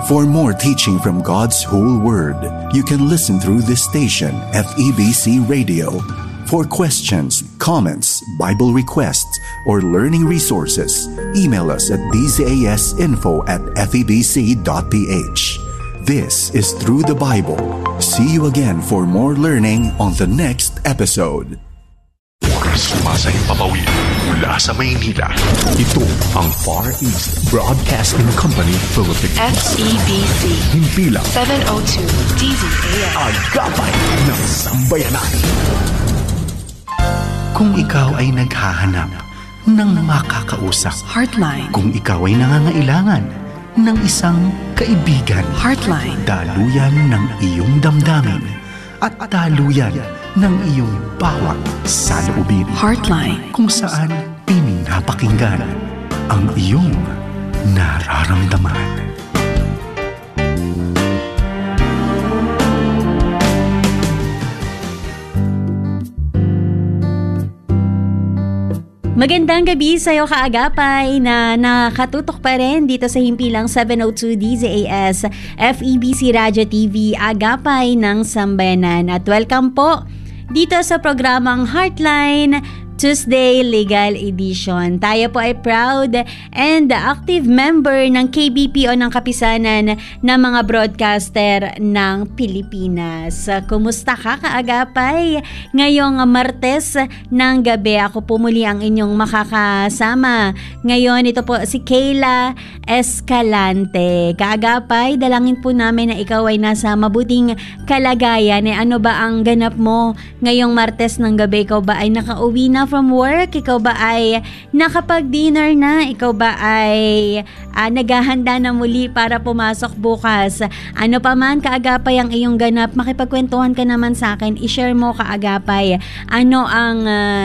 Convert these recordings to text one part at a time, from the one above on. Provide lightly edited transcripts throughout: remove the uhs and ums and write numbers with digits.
For more teaching from God's whole Word, you can listen through this station, FEBC Radio. For questions, comments, Bible requests, or learning resources, email us at dzasinfo@febc.ph. This is Through the Bible. See you again for more learning on the next episode. Sumasay papawid mula sa Maynila. Ito ang Far East Broadcasting Company Philippines. FEBC. Himpilang 702 DZAS. Agapay ng Sambayanan. Kung ikaw ay naghahanap ng makakausap. Heartline. Kung ikaw ay nangangailangan ng isang kaibigan. Heartline. Daluyan ng iyong damdamin at daluyan ng iyong bawat saloobin. Heartline. Kung saan pinapakinggan ang iyong nararamdaman. Magandang gabi sa iyo kaagapay na nakatutok pa rin dito sa Himpilang 702 DZAS FEBC Radio TV Agapay ng Sambayanan. At welcome po dito sa programang Heartline Tuesday Legal Edition. Tayo po ay proud and active member ng KBP o ng Kapisanan ng mga broadcaster ng Pilipinas. Kumusta ka kaagapay? Ngayong Martes ng gabi ako po muli ang inyong makakasama. Ngayon ito po si Kayla Escalante. Kaagapay, dalangin po namin na ikaw ay nasa mabuting kalagayan. Ano ba ang ganap mo ngayong Martes ng gabi? Ikaw ba ay nakauwi na from work? Ikaw ba ay nakapag-dinner na? Ikaw ba ay naghahanda na muli para pumasok bukas? Ano pa man kaagapay ang iyong ganap, makipagkwentuhan ka naman sa akin. I-share mo kaagapay. Ano ang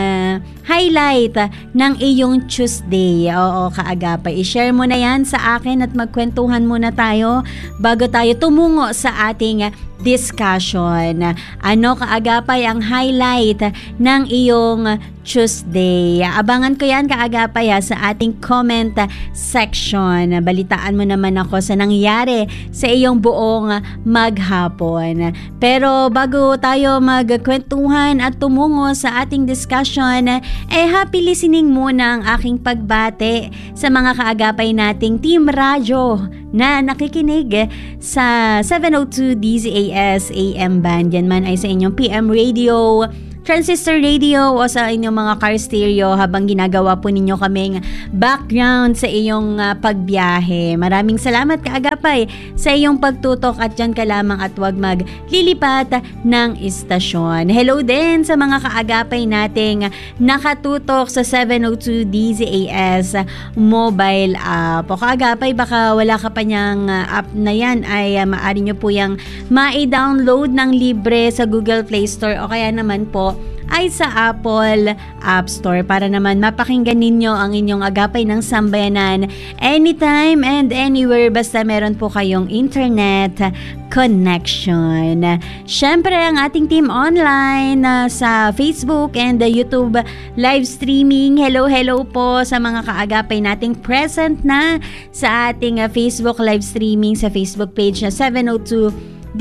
highlight ng iyong Tuesday? Oo kaagapay. I-share mo na yan sa akin at magkwentuhan muna tayo bago tayo tumungo sa ating discussion. Ano kaagapay ang highlight ng iyong Tuesday? Abangan ko yan kaagapay sa ating comment section. Balitaan mo naman ako sa nangyari sa iyong buong maghapon. Pero bago tayo magkwentuhan at tumungo sa ating discussion, happy listening muna ang aking pagbate sa mga kaagapay nating Team Radyo na nakikinig sa 702 DZAS AM band. Yan man ay sa inyong PM Radio, transistor radio o sa inyong mga car stereo habang ginagawa po ninyo kaming background sa iyong pagbiyahe. Maraming salamat kaagapay sa iyong pagtutok at dyan ka lamang at huwag maglilipat ng istasyon. Hello din sa mga kaagapay nating nakatutok sa 702 DZAS mobile app. O kaagapay, baka wala ka pa niyang app na yan ay maaari nyo po yung ma-download ng libre sa Google Play Store o kaya naman po ay sa Apple App Store para naman mapakinggan ninyo ang inyong agapay ng sambayanan anytime and anywhere basta meron po kayong internet connection. Syempre ang ating team online sa Facebook and YouTube live streaming. Hello po sa mga kaagapay nating present na sa ating Facebook live streaming sa Facebook page na 702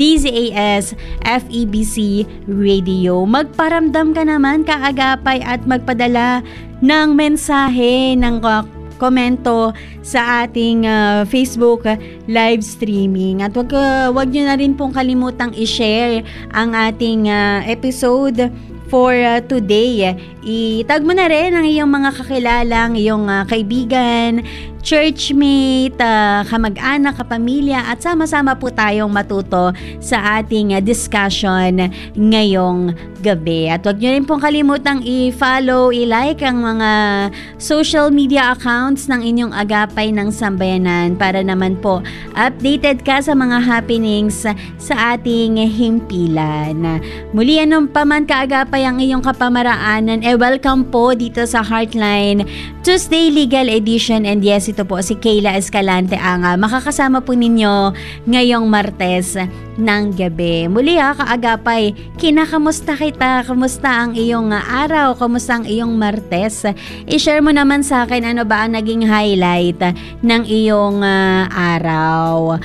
DZAS FEBC Radio. Magparamdam ka naman kaagapay at magpadala ng mensahe, ng komento sa ating Facebook live streaming. At wag nyo na rin pong kalimutang i-share ang ating episode for today. Itag mo na rin ang iyong mga kakilalang, iyong kaibigan, churchmate, kamag-anak, kapamilya at sama-sama po tayong matuto sa ating discussion ngayong gabi. At huwag nyo rin pong kalimutang i-follow, i-like ang mga social media accounts ng inyong agapay ng sambayanan para naman po updated ka sa mga happenings sa ating himpilan. Muli anong paman kaagapay kaagapay ang iyong kapamaraanan. Welcome po dito sa Heartline Tuesday Legal Edition. And yes, ito po si Kayla Escalante ang makakasama po ninyo ngayong Martes ng gabi. Muli kaagapay, kinakamusta kita? Kamusta ang iyong araw? Kamusta ang iyong Martes? I-share mo naman sa akin ano ba ang naging highlight ng iyong araw.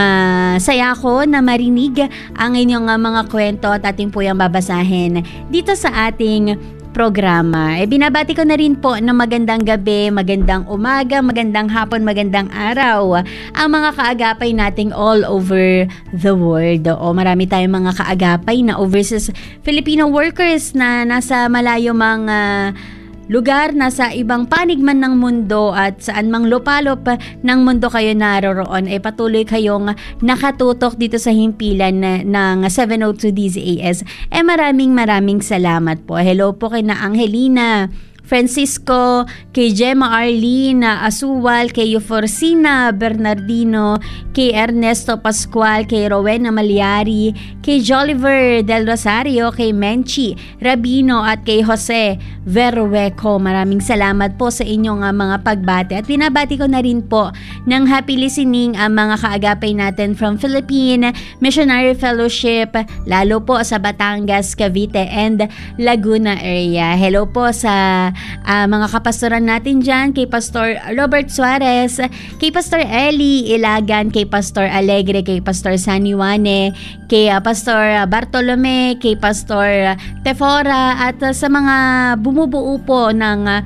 Masaya ko na marinig ang inyong mga kwento at ating po yung babasahin dito sa ating programa. Binabati ko na rin po ng magandang gabi, magandang umaga, magandang hapon, magandang araw ang mga kaagapay nating all over the world. Marami tayong mga kaagapay na overseas Filipino workers na nasa malayo mga lugar, nasa ibang panig man ng mundo at saan mang lupalop ng mundo kayo naroroon, patuloy kayong nakatutok dito sa himpilan ng 702 DZAS. Maraming salamat po. Hello po kay na Angelina Francisco, kay Gemma Arlene Asuwal, kay Euforcina Bernardino, kay Ernesto Pascual, kay Rowena Malyari, kay Joliver Del Rosario, kay Menchi Rabino at kay Jose Verweco. Maraming salamat po sa inyong mga pagbati at binabati ko na rin po ng happy listening ang mga kaagapay natin from Philippine Missionary Fellowship, lalo po sa Batangas, Cavite and Laguna area. Hello po sa mga kapastoran natin dyan, kay Pastor Robert Suarez, kay Pastor Eli Ilagan, kay Pastor Alegre, kay Pastor Saniwane, kay Pastor Bartolome, kay Pastor Tefora at sa mga bumubuo po ng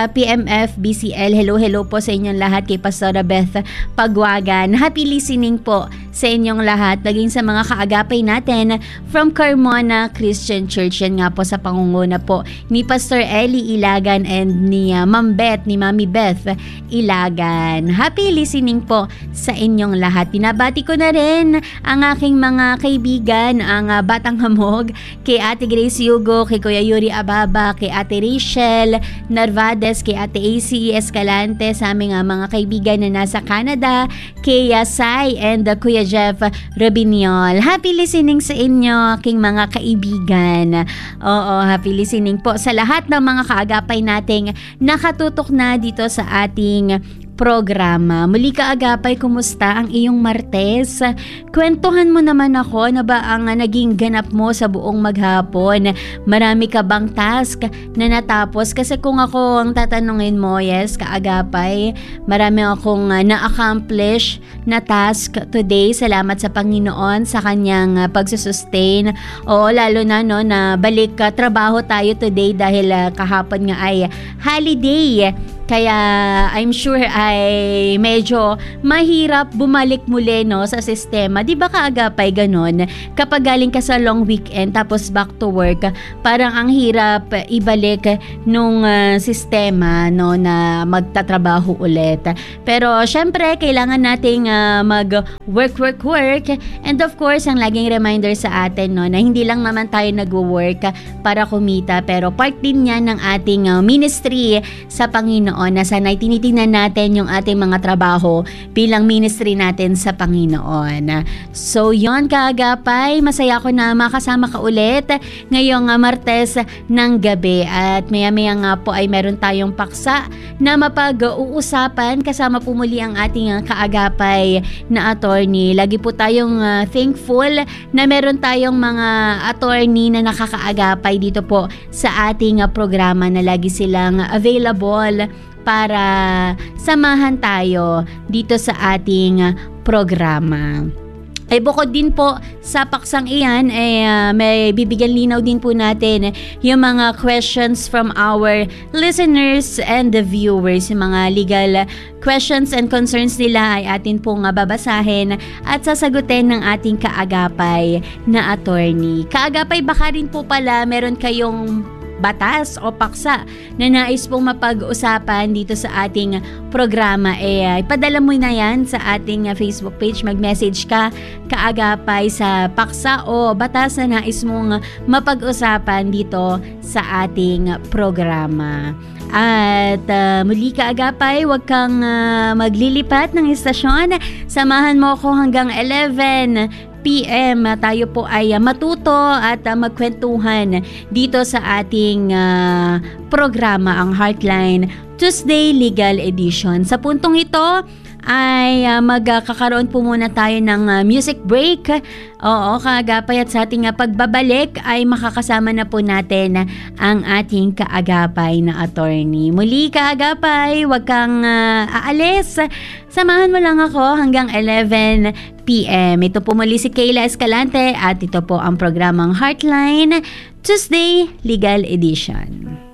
PMF BCL. Hello po sa inyong lahat, kay Pastora Beth Pagwagan. Happy listening po sa inyong lahat, naging sa mga kaagapay natin from Carmona Christian Church. Yan nga po sa pangunguna po ni Pastor Eli Ilagan and ni Ma'am Beth, ni Mami Beth Ilagan. Happy listening po sa inyong lahat. Pinabati ko na rin ang aking mga kaibigan, ang Batang Hamog, kay Ate Grace Yugo, kay Kuya Yuri Ababa, kay Ate Rachel Narvades, kay Ate AC Escalante, sa aming mga kaibigan na nasa Canada, kay Sai and Kuya Jeff Robiniol. Happy listening sa inyo, aking mga kaibigan. Happy listening po sa lahat ng mga kaagapay nating nakatutok na dito sa ating programa. Muli kaagapay, kumusta ang iyong Martes? Kwentuhan mo naman ako na ba ang naging ganap mo sa buong maghapon? Marami ka bang task na natapos? Kasi kung ako ang tatanungin mo, yes, kaagapay, marami akong na-accomplish na task today. Salamat sa Panginoon sa kanyang pagsusustain. Lalo na na balik trabaho tayo today dahil kahapon nga ay holiday. Kaya I'm sure ay medyo mahirap bumalik muli sa sistema. Di ba kaagapay ganon? Kapag galing ka sa long weekend tapos back to work, parang ang hirap ibalik nung sistema na magtatrabaho ulit. Pero syempre kailangan nating mag-work. And of course, ang laging reminder sa atin na hindi lang naman tayo nag-work para kumita, pero part din yan ng ating ministry sa Panginoon, na sana'y tinitingnan natin yung ating mga trabaho bilang ministry natin sa Panginoon. So yon kaagapay, masaya ko na makasama ka ulit ngayong Martes ng gabi, at maya-maya nga po ay meron tayong paksa na mapag-uusapan kasama po muli ang ating kaagapay na attorney. Lagi po tayong thankful na meron tayong mga attorney na nakakaagapay dito po sa ating programa, na lagi silang available para samahan tayo dito sa ating programa. Bukod din po sa paksang iyan, may bibigyan linaw din po natin yung mga questions from our listeners and the viewers. Yung mga legal questions and concerns nila ay atin pong babasahin at sasagutin ng ating kaagapay na attorney. Kaagapay, baka rin po pala meron kayong batas o paksa na nais pong mapag-usapan dito sa ating programa, ipadala mo na yan sa ating Facebook page. Mag-message ka kaagapay sa paksa o batas na nais mong mapag-usapan dito sa ating programa. At muli kaagapay, huwag kang maglilipat ng istasyon. Samahan mo ako hanggang 11 p.m. Tayo po ay matuto at magkwentuhan dito sa ating programa, ang Heartline Tuesday Legal Edition. Sa puntong ito ay magkakaroon po muna tayo ng music break. Oo, kaagapay, at sa ating pagbabalik ay makakasama na po natin ang ating kaagapay na attorney. Muli kaagapay, huwag kang aalis. Samahan mo lang ako hanggang 11 p.m. Ito po muli si Kayla Escalante at ito po ang programang Heartline Tuesday Legal Edition.